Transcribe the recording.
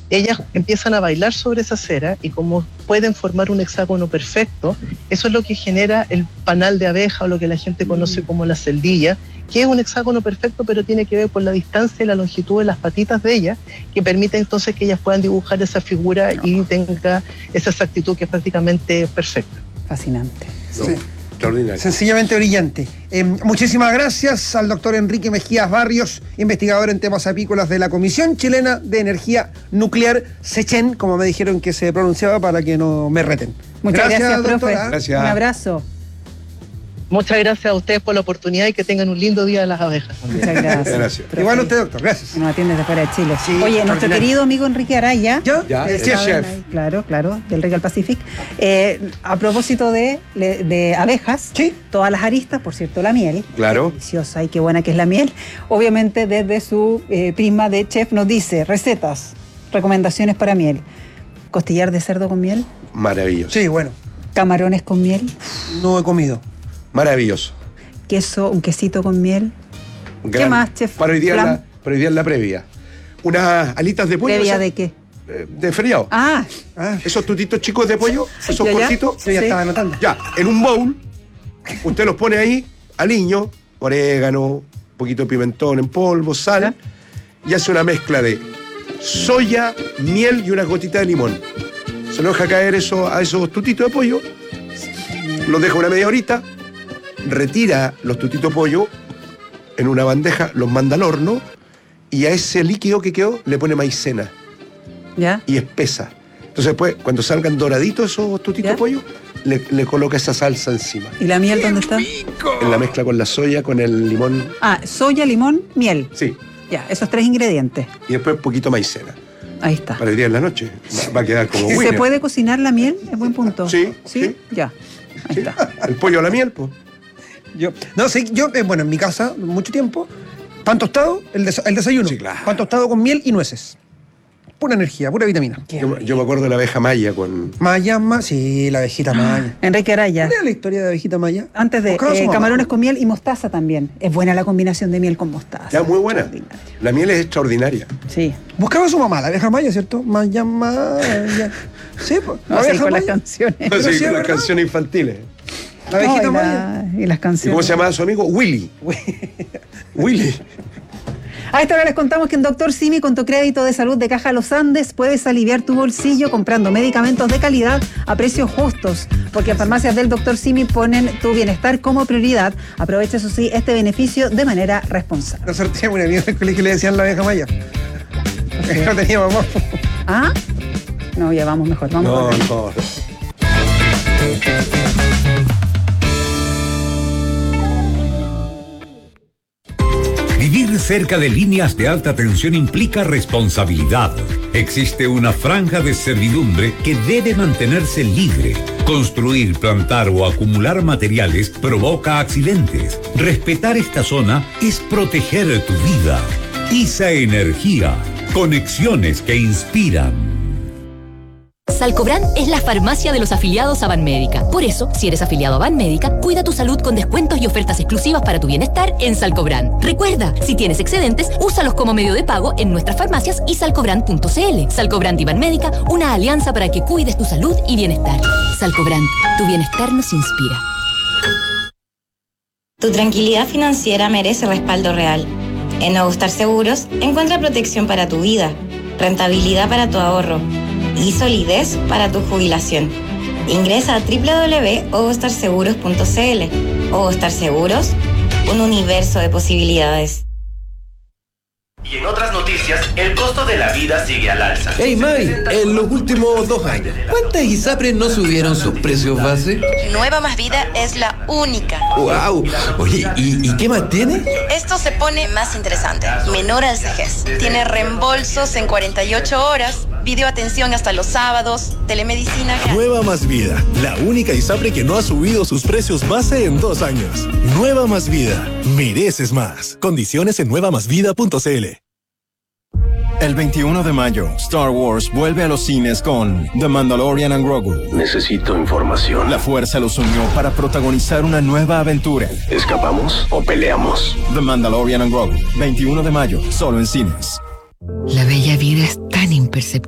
ellas empiezan a bailar sobre esa cera y como pueden formar un hexágono perfecto, eso es lo que genera el panal de abeja o lo que la gente conoce como la celdilla, que es un hexágono perfecto, pero tiene que ver con la distancia y la longitud de las patitas de ellas, que permite entonces que ellas puedan dibujar esa figura y tenga esa exactitud que es prácticamente perfecta. Fascinante. No, sí. Extraordinario. Sencillamente brillante. Muchísimas gracias al doctor Enrique Mejías Barrios, investigador en temas apícolas de la Comisión Chilena de Energía Nuclear, SECHEN, como me dijeron que se pronunciaba para que no me reten. Muchas gracias, profe. Gracias. Un abrazo. Muchas gracias a ustedes por la oportunidad y que tengan un lindo día de las abejas. Muchas gracias. Gracias. Igual a usted, doctor. Gracias. Nos atiende de fuera de Chile. Sí, oye, nuestro querido amigo Enrique Araya. Ya, sí, chef. Claro, del Regal Pacific. A propósito de abejas, sí, todas las aristas, por cierto, la miel. Claro. Qué deliciosa y qué buena que es la miel. Obviamente, desde su prisma de chef, nos dice recetas, recomendaciones para miel. Costillar de cerdo con miel. Maravilloso. Sí, bueno. Camarones con miel. No he comido. Maravilloso. Queso, un quesito con miel. ¿Qué más, chef? Para hoy día en la previa. Unas alitas de pollo. ¿Previa de qué? De feriado. Ah. Esos tutitos chicos de pollo, esos ¿Ya? cortitos. Yo ya estaba anotando. Ya, en un bowl, usted los pone ahí, aliño, orégano, un poquito de pimentón en polvo, sal, y hace una mezcla de soya, miel y una gotita de limón. Se lo deja caer a esos tutitos de pollo, los deja una media horita, retira los tutitos de pollo en una bandeja, los manda al horno y a ese líquido que quedó le pone maicena. ¿Ya? Y espesa. Entonces después, cuando salgan doraditos esos tutitos de pollo, le coloca esa salsa encima. ¿Y la miel dónde está? En la mezcla con la soya, con el limón. Soya, limón, miel. Sí. Ya, esos 3 ingredientes. Y después un poquito maicena. Ahí está. Para el día de la noche. Va a quedar como ¿Se winner. puede cocinar la miel? Es buen punto. Sí. Ya. Ahí está. El pollo a la miel, pues. Yo, bueno, en mi casa, mucho tiempo, pan tostado, el desayuno. Sí, claro. Pan tostado con miel y nueces. Pura energía, pura vitamina. Yo me acuerdo de la abeja maya con... Sí, la abejita maya. Enrique Araya. ¿Cuál es la historia de la abejita maya? Antes de camarones con miel y mostaza también. Es buena la combinación de miel con mostaza. Ya, muy buena. La miel es extraordinaria. Sí. Buscaba a su mamá, la abeja maya, ¿cierto? Maya. Sí, pues. No, sí, con las canciones. Sí, sí, con las ¿verdad? canciones infantiles. La abejita maya. Y las ¿Y canciones. cómo se llamaba su amigo? Willy. Willy. A esta hora les contamos que en Dr. Simi, con tu crédito de salud de Caja Los Andes, puedes aliviar tu bolsillo comprando medicamentos de calidad a precios justos, porque en farmacias del Dr. Simi ponen tu bienestar como prioridad. Aprovecha, eso sí, este beneficio de manera responsable. Nosotros teníamos una amiga en el colegio y le decían la abeja maya. No teníamos amor. ¿Ah? No, ya vamos mejor. No. Vivir cerca de líneas de alta tensión implica responsabilidad. Existe una franja de servidumbre que debe mantenerse libre. Construir, plantar o acumular materiales provoca accidentes. Respetar esta zona es proteger tu vida. ISA Energía. Conexiones que inspiran. Salcobran es la farmacia de los afiliados a Banmédica. Por eso, si eres afiliado a Banmédica, cuida tu salud con descuentos y ofertas exclusivas para tu bienestar en Salcobran. Recuerda, si tienes excedentes, úsalos como medio de pago en nuestras farmacias y salcobran.cl. Salcobran y Banmédica, una alianza para que cuides tu salud y bienestar. Salcobran, tu bienestar nos inspira. Tu tranquilidad financiera merece respaldo real. En Nuevo Star Seguros, encuentra protección para tu vida, rentabilidad para tu ahorro y solidez para tu jubilación. Ingresa a www.ovostarseguros.cl. Ovostar Seguros, un universo de posibilidades. Y en otras noticias, el costo de la vida sigue al alza. Hey Mari, en los últimos 2 años, ¿cuántas ISAPRES no subieron sus precios base? Nueva Más Vida es la única. ¡Wow! Oye, ¿y qué más tiene? Esto se pone más interesante. Menor al CEGES. Tiene reembolsos en 48 horas, videoatención hasta los sábados, telemedicina gratis. Nueva Más Vida, la única ISAPRE que no ha subido sus precios base en 2 años. Nueva Más Vida, mereces más. Condiciones en nuevamásvida.cl. El 21 de mayo, Star Wars vuelve a los cines con The Mandalorian and Grogu. Necesito información. La fuerza los unió para protagonizar una nueva aventura. ¿Escapamos o peleamos? The Mandalorian and Grogu, 21 de mayo, solo en cines. La bella vida es tan imperceptible